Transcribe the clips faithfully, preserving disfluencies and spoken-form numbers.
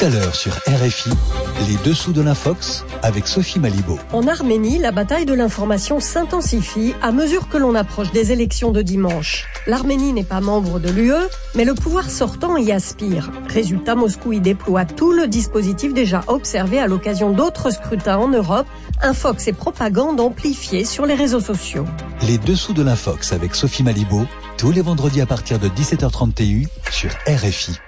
Tout à l'heure sur R F I, les dessous de l'Infox avec Sophie Malibaud. En Arménie, la bataille de l'information s'intensifie à mesure que l'on approche des élections de dimanche. L'Arménie n'est pas membre de l'U E, mais le pouvoir sortant y aspire. Résultat, Moscou y déploie tout le dispositif déjà observé à l'occasion d'autres scrutins en Europe, infox et propagande amplifiée sur les réseaux sociaux. Les dessous de l'Infox avec Sophie Malibaud, tous les vendredis à partir de dix-sept heures trente T U sur R F I.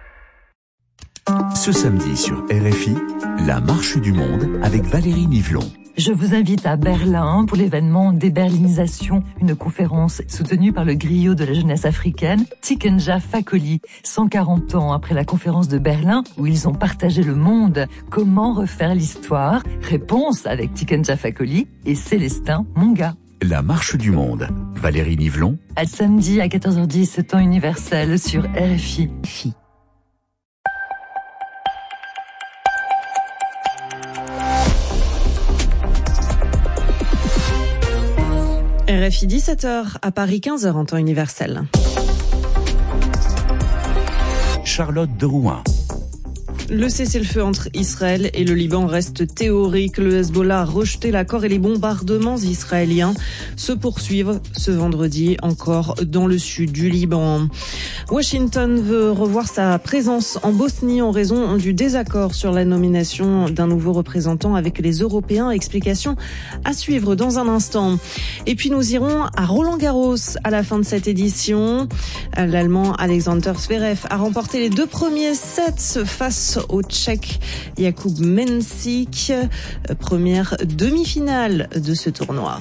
Ce samedi sur R F I, la marche du monde avec Valérie Nivelon. Je vous invite à Berlin pour l'événement Déberlinisation, une conférence soutenue par le griot de la jeunesse africaine, Tikenja Fakoly. cent quarante ans après la conférence de Berlin, où ils ont partagé le monde. Comment refaire l'histoire? Réponse avec Tikenja Fakoly et Célestin Monga. La marche du monde. Valérie Nivelon. À samedi à quatorze heures dix, temps universel sur R F I. R F I dix-sept heures, à Paris quinze heures en temps universel. Charlotte de Rouen. Le cessez-le-feu entre Israël et le Liban reste théorique. Le Hezbollah a rejeté l'accord et les bombardements israéliens se poursuivent ce vendredi encore dans le sud du Liban. Washington veut revoir sa présence en Bosnie en raison du désaccord sur la nomination d'un nouveau représentant avec les Européens. Explication à suivre dans un instant. Et puis nous irons à Roland-Garros à la fin de cette édition. L'Allemand Alexander Zverev a remporté les deux premiers sets face au Tchèque Jakub Mensik, première demi-finale de ce tournoi.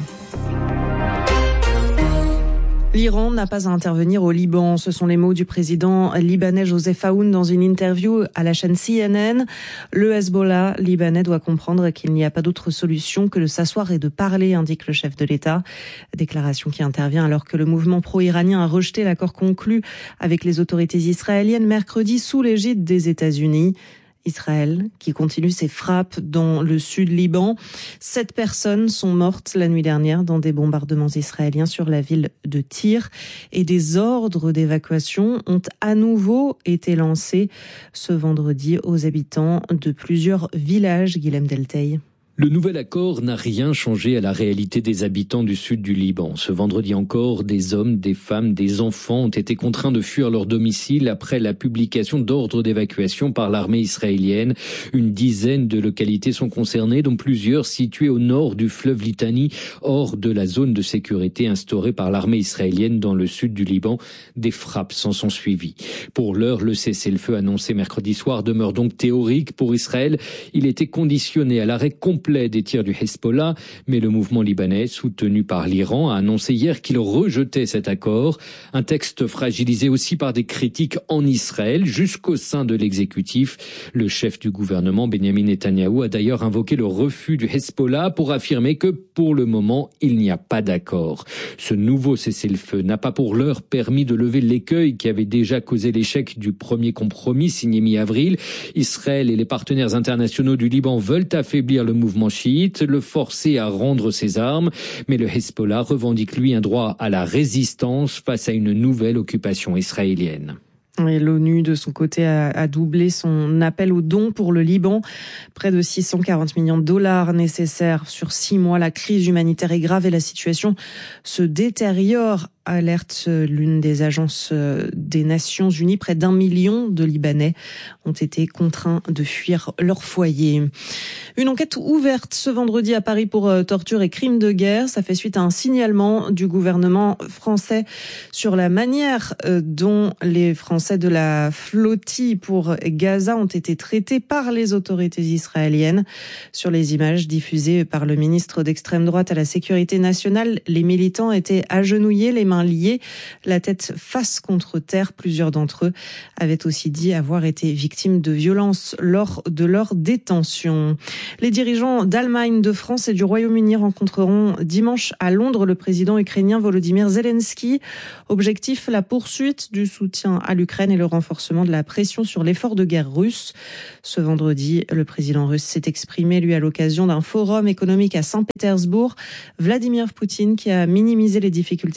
L'Iran n'a pas à intervenir au Liban. Ce sont les mots du président libanais Joseph Aoun dans une interview à la chaîne C N N. Le Hezbollah libanais doit comprendre qu'il n'y a pas d'autre solution que de s'asseoir et de parler, indique le chef de l'État. Déclaration qui intervient alors que le mouvement pro-iranien a rejeté l'accord conclu avec les autorités israéliennes mercredi sous l'égide des États-Unis. Israël, qui continue ses frappes dans le sud Liban. Sept personnes sont mortes la nuit dernière dans des bombardements israéliens sur la ville de Tyr. Et des ordres d'évacuation ont à nouveau été lancés ce vendredi aux habitants de plusieurs villages, Guilhem Delteil. Le nouvel accord n'a rien changé à la réalité des habitants du sud du Liban. Ce vendredi encore, des hommes, des femmes, des enfants ont été contraints de fuir leur domicile après la publication d'ordres d'évacuation par l'armée israélienne. Une dizaine de localités sont concernées, dont plusieurs situées au nord du fleuve Litani, hors de la zone de sécurité instaurée par l'armée israélienne dans le sud du Liban. Des frappes s'en sont suivies. Pour l'heure, le cessez-le-feu annoncé mercredi soir demeure donc théorique pour Israël. Il était conditionné à l'arrêt complet des tirs du Hezbollah, mais le mouvement libanais, soutenu par l'Iran, a annoncé hier qu'il rejetait cet accord. Un texte fragilisé aussi par des critiques en Israël, jusqu'au sein de l'exécutif. Le chef du gouvernement, Benjamin Netanyahou, a d'ailleurs invoqué le refus du Hezbollah pour affirmer que, pour le moment, il n'y a pas d'accord. Ce nouveau cessez-le-feu n'a pas pour l'heure permis de lever l'écueil qui avait déjà causé l'échec du premier compromis signé mi-avril. Israël et les partenaires internationaux du Liban veulent affaiblir le mouvement chiite, le forcer à rendre ses armes, mais le Hezbollah revendique lui un droit à la résistance face à une nouvelle occupation israélienne. Et l'ONU, de son côté, a, a doublé son appel aux dons pour le Liban. Près de six cent quarante millions de dollars nécessaires sur six mois. La crise humanitaire est grave et la situation se détériore, alerte l'une des agences des Nations Unies. Près d'un million de Libanais ont été contraints de fuir leur foyer. Une enquête ouverte ce vendredi à Paris pour torture et crimes de guerre. Ça fait suite à un signalement du gouvernement français sur la manière dont les Français de la flottille pour Gaza ont été traités par les autorités israéliennes. Sur les images diffusées par le ministre d'extrême droite à la sécurité nationale, les militants étaient agenouillés, les mains liées, la tête face contre terre. Plusieurs d'entre eux avaient aussi dit avoir été victimes de violences lors de leur détention. Les dirigeants d'Allemagne, de France et du Royaume-Uni rencontreront dimanche à Londres le président ukrainien Volodymyr Zelensky. Objectif, la poursuite du soutien à l'Ukraine et le renforcement de la pression sur l'effort de guerre russe. Ce vendredi, le président russe s'est exprimé, lui, à l'occasion d'un forum économique à Saint-Pétersbourg. Vladimir Poutine, qui a minimisé les difficultés économiques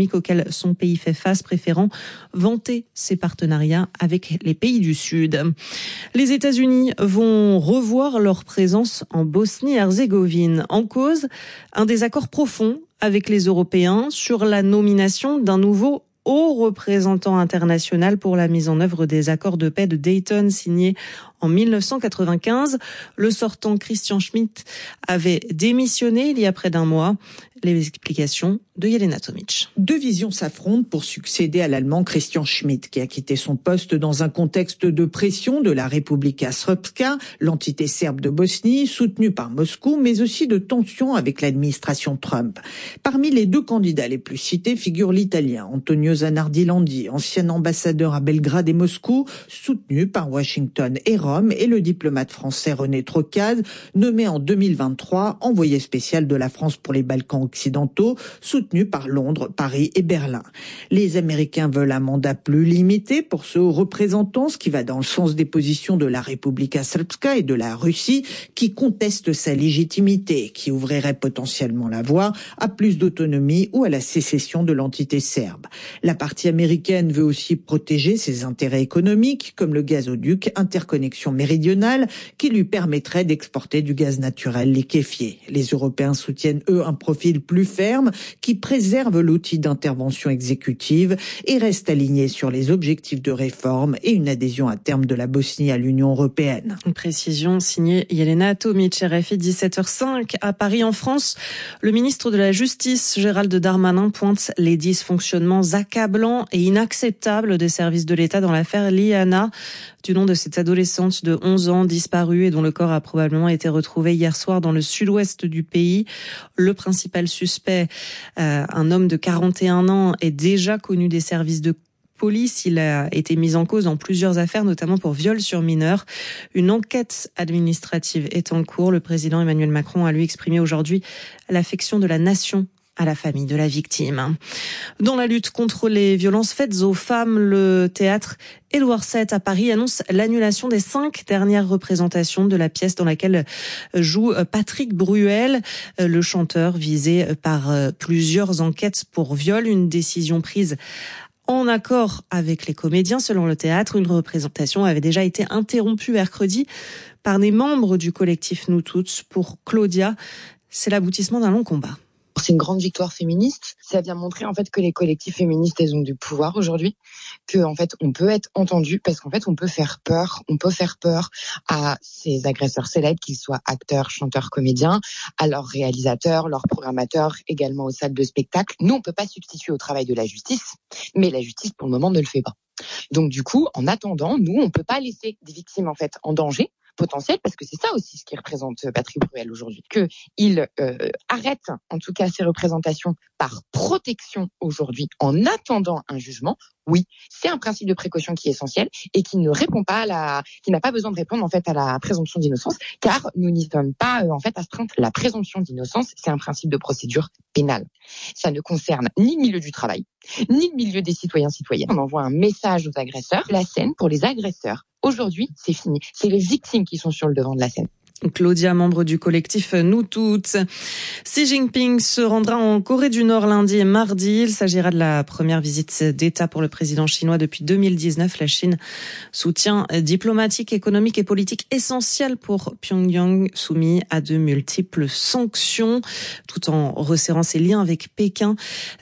économiques auxquelles son pays fait face, préférant vanter ses partenariats avec les pays du Sud. Les États-Unis vont revoir leur présence en Bosnie-Herzégovine. En cause, un désaccord profond avec les Européens sur la nomination d'un nouveau haut représentant international pour la mise en œuvre des accords de paix de Dayton signés en mille neuf cent quatre-vingt-quinze. Le sortant Christian Schmidt avait démissionné il y a près d'un mois. Les explications de Jelena Tomic. Deux visions s'affrontent pour succéder à l'Allemand Christian Schmidt, qui a quitté son poste dans un contexte de pression de la Republika Srpska, l'entité serbe de Bosnie, soutenue par Moscou, mais aussi de tensions avec l'administration Trump. Parmi les deux candidats les plus cités figure l'Italien Antonio Zanardi-Landi, ancien ambassadeur à Belgrade et Moscou, soutenu par Washington et Rome, et le diplomate français René Trocaz, nommé en deux mille vingt-trois envoyé spécial de la France pour les Balkans occidentaux, soutenu par Londres, Paris et Berlin. Les Américains veulent un mandat plus limité pour ce haut représentant, ce qui va dans le sens des positions de la Republika Srpska et de la Russie, qui contestent sa légitimité, qui ouvrirait potentiellement la voie à plus d'autonomie ou à la sécession de l'entité serbe. La partie américaine veut aussi protéger ses intérêts économiques, comme le gazoduc Interconnexion Méridionale, qui lui permettrait d'exporter du gaz naturel liquéfié. Les Européens soutiennent, eux, un profil plus ferme, qui préserve l'outil d'intervention exécutive et reste aligné sur les objectifs de réforme et une adhésion à terme de la Bosnie à l'Union européenne. Une précision signée Jelena Tomic, R F I, dix-sept heures cinq. À Paris, en France, le ministre de la Justice, Gérald Darmanin, pointe les dysfonctionnements accablants et inacceptables des services de l'État dans l'affaire Liana, du nom de cette adolescente de onze ans disparue et dont le corps a probablement été retrouvé hier soir dans le sud-ouest du pays. Le principal suspect, euh, un homme de quarante et un ans, est déjà connu des services de police. Il a été mis en cause dans plusieurs affaires, notamment pour viol sur mineur. Une enquête administrative est en cours. Le président Emmanuel Macron a lui exprimé aujourd'hui l'affection de la nation à la famille de la victime. Dans la lutte contre les violences faites aux femmes, le théâtre Édouard sept à Paris annonce l'annulation des cinq dernières représentations de la pièce dans laquelle joue Patrick Bruel, le chanteur visé par plusieurs enquêtes pour viol. Une décision prise en accord avec les comédiens. Selon le théâtre, une représentation avait déjà été interrompue mercredi par des membres du collectif Nous Toutes. Pour Claudia, c'est l'aboutissement d'un long combat. C'est une grande victoire féministe. Ça vient montrer en fait que les collectifs féministes, elles ont du pouvoir aujourd'hui, que en fait on peut être entendu parce qu'en fait on peut faire peur, on peut faire peur à ces agresseurs célèbres, qu'ils soient acteurs, chanteurs, comédiens, à leurs réalisateurs, leurs programmateurs, également aux salles de spectacle. Nous on peut pas substituer au travail de la justice, mais la justice pour le moment ne le fait pas. Donc du coup, en attendant, nous on peut pas laisser des victimes en fait en danger potentiel, parce que c'est ça aussi ce qui représente Patrick Bruel aujourd'hui, que il euh, arrête en tout cas ces représentations par protection aujourd'hui en attendant un jugement. Oui, c'est un principe de précaution qui est essentiel et qui ne répond pas à la, qui n'a pas besoin de répondre en fait à la présomption d'innocence, car nous n'y sommes pas euh, en fait astreintes. La présomption d'innocence, c'est un principe de procédure pénale. Ça ne concerne ni le milieu du travail, ni le milieu des citoyens citoyennes. On envoie un message aux agresseurs. La scène pour les agresseurs, aujourd'hui, c'est fini. C'est les victimes qui sont sur le devant de la scène. Claudia, membre du collectif Nous Toutes. Xi Jinping se rendra en Corée du Nord lundi et mardi. Il s'agira de la première visite d'État pour le président chinois depuis deux mille dix-neuf. La Chine, soutien diplomatique, économique et politique essentiel pour Pyongyang, soumis à de multiples sanctions. Tout en resserrant ses liens avec Pékin,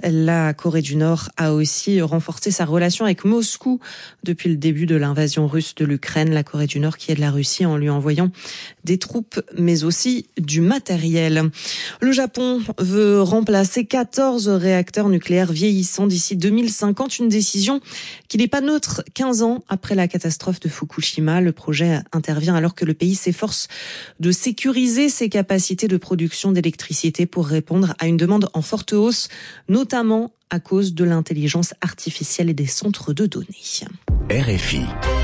la Corée du Nord a aussi renforcé sa relation avec Moscou depuis le début de l'invasion russe de l'Ukraine. La Corée du Nord qui aide la Russie en lui envoyant des troupes, mais aussi du matériel. Le Japon veut remplacer quatorze réacteurs nucléaires vieillissants d'ici deux mille cinquante, une décision qui n'est pas neutre. quinze ans après la catastrophe de Fukushima, le projet intervient alors que le pays s'efforce de sécuriser ses capacités de production d'électricité pour répondre à une demande en forte hausse, notamment à cause de l'intelligence artificielle et des centres de données. R F I.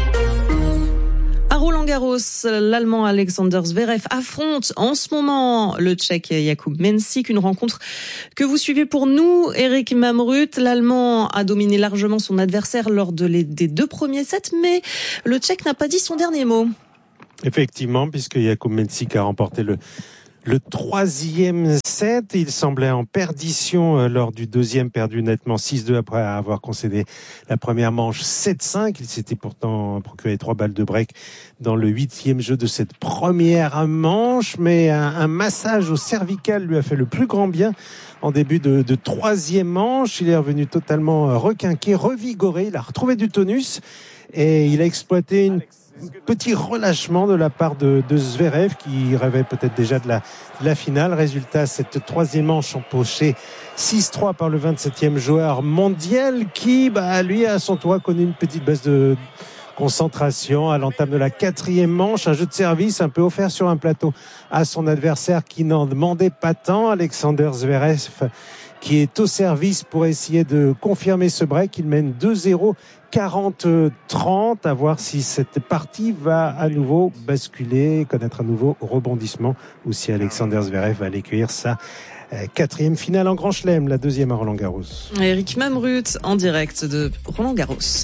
À Roland-Garros, l'Allemand Alexander Zverev affronte en ce moment le Tchèque Jakub Mensik, une rencontre que vous suivez pour nous, Eric Mamrut. L'Allemand a dominé largement son adversaire lors de les, des deux premiers sets, mais le Tchèque n'a pas dit son dernier mot. Effectivement, puisque Jakub Mensik a remporté le le troisième set. Il semblait en perdition lors du deuxième, perdu nettement six deux après avoir concédé la première manche sept cinq. Il s'était pourtant procuré trois balles de break dans le huitième jeu de cette première manche, mais un, un massage au cervical lui a fait le plus grand bien en début de, de troisième manche. Il est revenu totalement requinqué, revigoré, il a retrouvé du tonus et il a exploité une petit relâchement de la part de, de Zverev qui rêvait peut-être déjà de la, de la finale. Résultat, cette troisième manche empochée six trois par le vingt-septième joueur mondial qui, bah, lui, à son tour, a connu une petite baisse de concentration à l'entame de la quatrième manche. Un jeu de service un peu offert sur un plateau à son adversaire qui n'en demandait pas tant. Alexander Zverev qui est au service pour essayer de confirmer ce break. Il mène deux zéro, quarante trente. À voir si cette partie va à nouveau basculer, connaître un nouveau rebondissement, ou si Alexander Zverev va aller cueillir sa quatrième finale en Grand Chelem, la deuxième à Roland-Garros. Eric Mamrut en direct de Roland-Garros.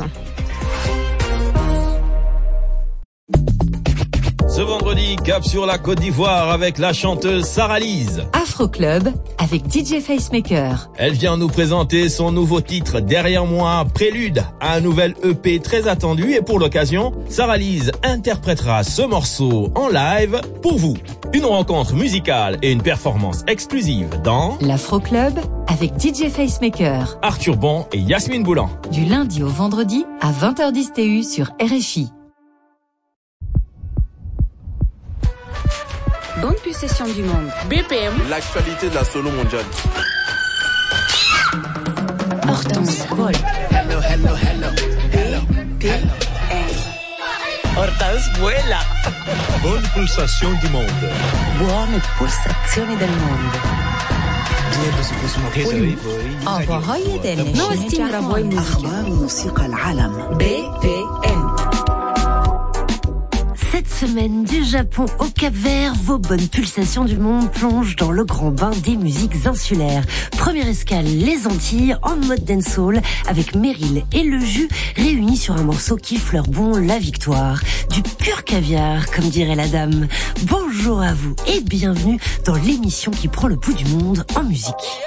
Ce vendredi, cap sur la Côte d'Ivoire avec la chanteuse Sarah Lise. Afro Club avec D J Facemaker. Elle vient nous présenter son nouveau titre Derrière moi, prélude à un nouvel E P très attendu, et pour l'occasion, Sarah Lise interprétera ce morceau en live pour vous. Une rencontre musicale et une performance exclusive dans l'Afro Club avec D J Facemaker, Arthur Bon et Yasmine Boulan. Du lundi au vendredi à vingt heures dix T U sur R F I. Bonne possession du monde. B P M. L'actualité de la solo mondiale. Hortense Vol. Hello, hello, hello. B P M. Hortense vuela. Bonne pulsation du monde. Buone pulsazioni del mondo. أخبار موسيقى العالم. B P M. Cette semaine, du Japon au Cap-Vert, vos bonnes pulsations du monde plongent dans le grand bain des musiques insulaires. Première escale, les Antilles, en mode dancehall, avec Meryl et le jus réunis sur un morceau qui fleure bon la victoire. Du pur caviar, comme dirait la dame. Bonjour à vous et bienvenue dans l'émission qui prend le pouls du monde en musique.